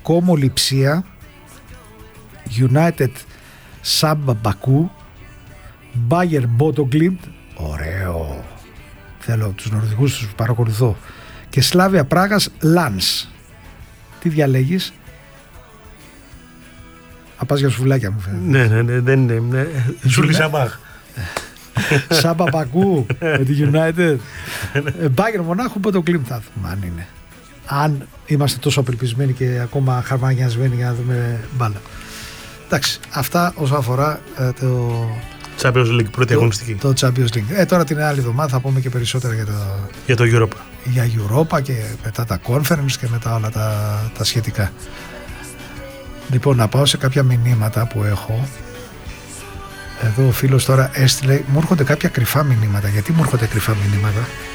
Como Λειψία, United Samba Baku, Bayern Bodo Glimt, ωραίο, θέλω τους νορβηγούς τους παρακολουθώ, και Σλάβια Πράγας Λανς. Τι διαλέγεις? Απάς για σουβλάκια μου φαίνεται. Ναι, δεν είναι. Σούλη Σαμπάχ. Σάμπα Μπακού με τη United. Bayern Μονάχου, Bodo Glimt θα δούμε αν είναι. Αν είμαστε τόσο απελπισμένοι και ακόμα χαρμανιασμένοι για να δούμε μπάλα. Εντάξει, αυτά όσον αφορά το Champions League, πρώτη αγωνιστική. Το Champions League. Τώρα την άλλη εβδομάδα θα πούμε και περισσότερα για το Europa. Για Europa και μετά τα conference και μετά όλα τα σχετικά. Λοιπόν, να πάω σε κάποια μηνύματα που έχω. Εδώ ο φίλος τώρα έστειλε, μου έρχονται κάποια κρυφά μηνύματα. Γιατί μου έρχονται κρυφά μηνύματα?